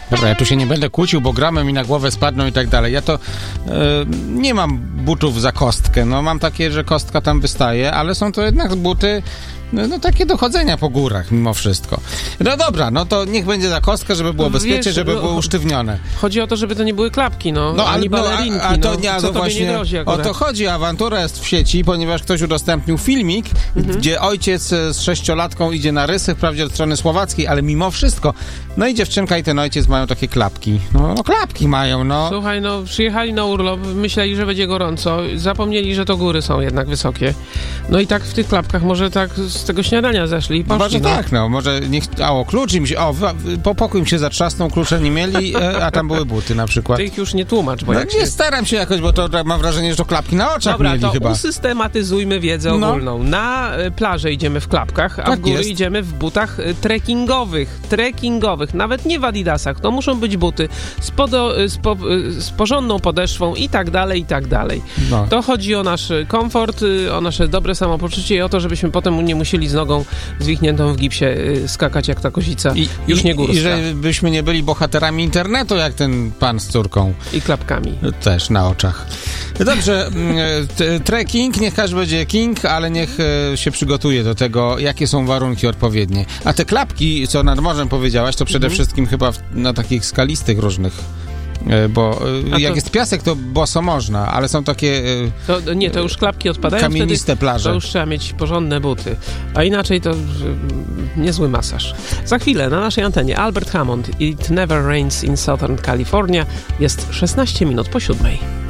Dobra, ja tu się nie będę kłócił, bo gramy mi na głowę spadną i tak dalej. Ja to nie mam butów za kostkę. No mam takie, że kostka tam wystaje, ale są to jednak buty no takie do chodzenia po górach mimo wszystko. No dobra, no to niech będzie za kostkę, żeby było bezpiecznie, żeby było usztywnione. Chodzi o to, żeby to nie były klapki, ani balerinki. A to nie, co właśnie nie grozi o to chodzi. Awantura jest w sieci, ponieważ ktoś udostępnił filmik, gdzie ojciec z 6-latką idzie na rysy, wprawdzie od strony słowackiej, ale mimo wszystko. No i dziewczynka i ten ojciec mają takie klapki. No klapki mają, no. Słuchaj, przyjechali na urlop, myśleli, że będzie gorąco, zapomnieli, że to góry są jednak wysokie. No i tak w tych klapkach może tak z tego śniadania zeszli i poszli. Może tak, może klucz im się, pokój im się zatrzasnął, klucze nie mieli, a tam były buty na przykład. Ty ich już nie tłumacz, bo nie staram się jakoś, bo to mam wrażenie, że to klapki na oczach mieli chyba. Dobra, to usystematyzujmy wiedzę ogólną. Na plażę idziemy w klapkach, a w góry idziemy w butach trekkingowych, nawet nie w adidasach. To muszą być buty z porządną podeszwą i tak dalej, i tak dalej. No. To chodzi o nasz komfort, o nasze dobre samopoczucie i o to, żebyśmy potem nie musieli z nogą zwichniętą w gipsie skakać jak ta kozica, już nie górska. I żebyśmy nie byli bohaterami internetu, jak ten pan z córką. I klapkami. Też na oczach. Dobrze, trekking, niech każdy będzie king, ale niech się przygotuje do tego, jakie są warunki odpowiednie. A te klapki, co nad morzem powiedziałaś, to przede wszystkim chyba na takich skalistych różnych. Bo jak jest piasek, to boso można, ale są takie to już klapki odpadają, kamieniste plaże. To już trzeba mieć porządne buty, a inaczej to niezły masaż. Za chwilę na naszej antenie Albert Hammond, It Never Rains in Southern California, jest 16 minut po 7.